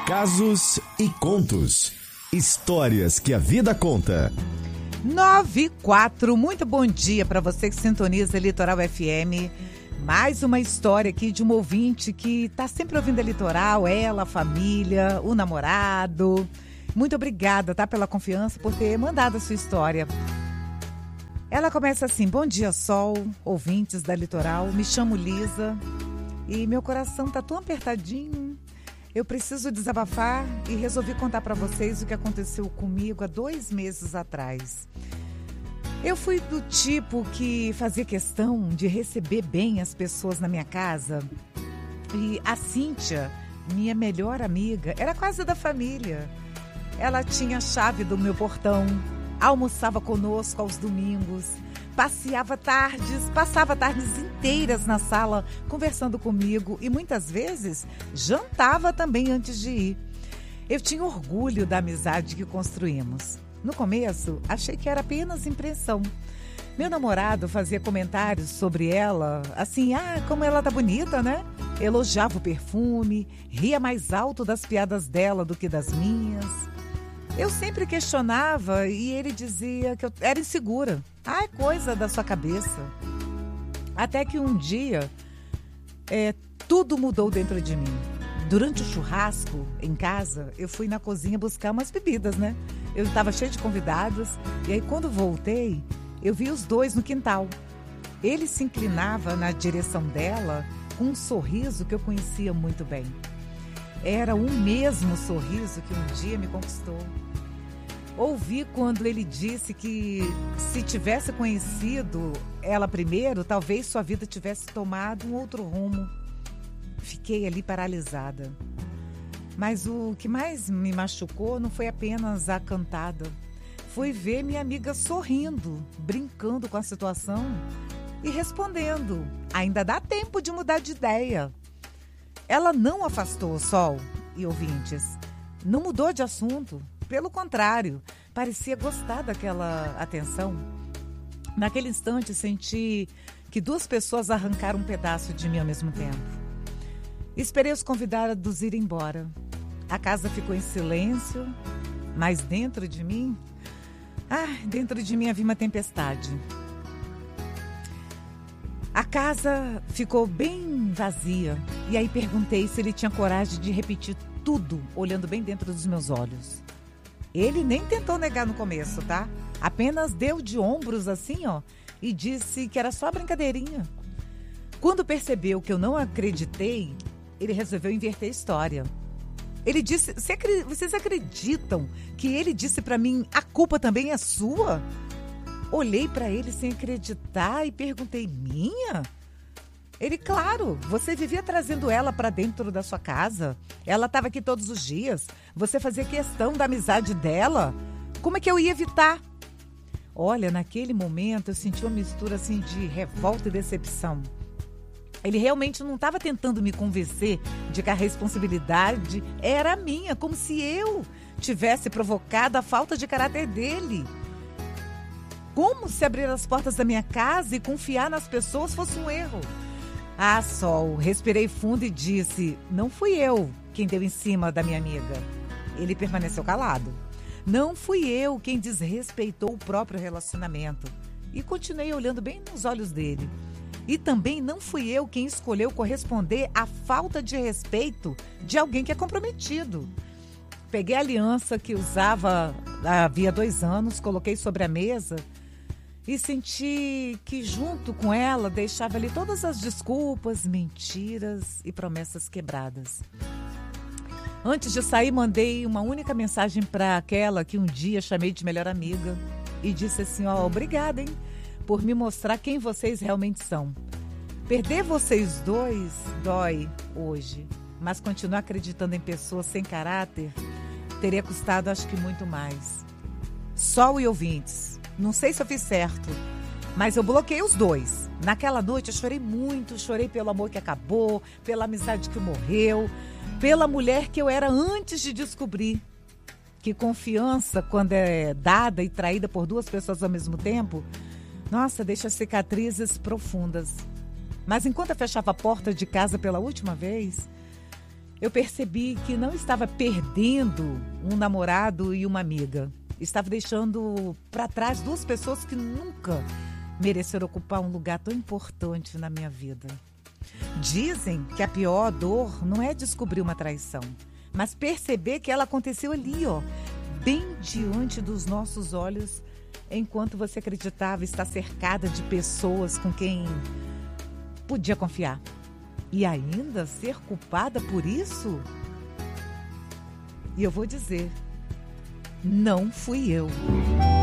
Casos e contos. Histórias que a vida conta. 9:04, muito bom dia para você que sintoniza Litoral FM. Mais uma história aqui de um ouvinte que está sempre ouvindo a Litoral, ela, a família, o namorado. Muito obrigada, tá, pela confiança, por ter mandado a sua história. Ela começa assim: bom dia, Sol, ouvintes da Litoral, me chamo Lisa e meu coração tá tão apertadinho. Eu preciso desabafar e resolvi contar para vocês o que aconteceu comigo há 2 meses atrás. Eu fui do tipo que fazia questão de receber bem as pessoas na minha casa. E a Cíntia, minha melhor amiga, era quase da família. Ela tinha a chave do meu portão, almoçava conosco aos domingos, passava tardes inteiras na sala conversando comigo e muitas vezes jantava também antes de ir. Eu tinha orgulho da amizade que construímos. No começo, achei que era apenas impressão. Meu namorado fazia comentários sobre ela, assim, como ela tá bonita, né? Elogiava o perfume, ria mais alto das piadas dela do que das minhas. Eu sempre questionava e ele dizia que eu era insegura. É coisa da sua cabeça. Até que um dia, tudo mudou dentro de mim. Durante o churrasco, em casa, eu fui na cozinha buscar umas bebidas, né? Eu estava cheia de convidados e aí quando voltei, eu vi os dois no quintal. Ele se inclinava na direção dela com um sorriso que eu conhecia muito bem. Era o mesmo sorriso que um dia me conquistou. Ouvi quando ele disse que se tivesse conhecido ela primeiro, talvez sua vida tivesse tomado um outro rumo. Fiquei ali paralisada. Mas o que mais me machucou não foi apenas a cantada. Foi ver minha amiga sorrindo, brincando com a situação e respondendo: ainda dá tempo de mudar de ideia. Ela não afastou o Sol e ouvintes. Não mudou de assunto. Pelo contrário, parecia gostar daquela atenção. Naquele instante, senti que 2 pessoas arrancaram um pedaço de mim ao mesmo tempo. Esperei os convidados ir embora. A casa ficou em silêncio, mas dentro de mim havia uma tempestade. A casa ficou bem vazia e aí perguntei se ele tinha coragem de repetir tudo, olhando bem dentro dos meus olhos. Ele nem tentou negar no começo, tá? Apenas deu de ombros assim, e disse que era só brincadeirinha. Quando percebeu que eu não acreditei, ele resolveu inverter a história. Ele disse: vocês acreditam que ele disse pra mim, a culpa também é sua? Olhei pra ele sem acreditar e perguntei: minha? Ele: claro, você vivia trazendo ela pra dentro da sua casa. Ela estava aqui todos os dias. Você fazia questão da amizade dela. Como é que eu ia evitar? Olha, naquele momento eu senti uma mistura assim de revolta e decepção. Ele realmente não estava tentando me convencer de que a responsabilidade era minha, como se eu tivesse provocado a falta de caráter dele. Como se abrir as portas da minha casa e confiar nas pessoas fosse um erro. Sol, respirei fundo e disse: não fui eu quem deu em cima da minha amiga. Ele permaneceu calado. Não fui eu quem desrespeitou o próprio relacionamento. E continuei olhando bem nos olhos dele. E também não fui eu quem escolheu corresponder à falta de respeito de alguém que é comprometido. Peguei a aliança que usava havia 2 anos, coloquei sobre a mesa e senti que junto com ela deixava ali todas as desculpas, mentiras e promessas quebradas. Antes de sair, mandei uma única mensagem para aquela que um dia chamei de melhor amiga e disse assim: obrigada, por me mostrar quem vocês realmente são. Perder vocês dois dói hoje, mas continuar acreditando em pessoas sem caráter teria custado, acho que, muito mais. Sol e ouvintes, não sei se eu fiz certo, mas eu bloqueei os dois. Naquela noite eu chorei muito, chorei pelo amor que acabou, pela amizade que morreu, pela mulher que eu era antes de descobrir que confiança, quando é dada e traída por 2 pessoas ao mesmo tempo, nossa, deixa cicatrizes profundas. Mas enquanto eu fechava a porta de casa pela última vez, eu percebi que não estava perdendo um namorado e uma amiga. Estava deixando para trás duas pessoas que nunca mereceram ocupar um lugar tão importante na minha vida. Dizem que a pior dor não é descobrir uma traição, mas perceber que ela aconteceu ali, ó, bem diante dos nossos olhos, enquanto você acreditava estar cercada de pessoas com quem podia confiar. E ainda ser culpada por isso? E eu vou dizer, não fui eu.